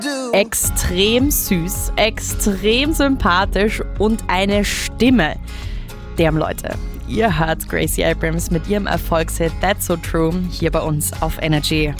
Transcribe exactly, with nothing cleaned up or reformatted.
Extrem süß, extrem sympathisch und eine Stimme. Damn, Leute, ihr hört Gracie Abrams mit ihrem Erfolgshit That's So True hier bei uns auf Energy.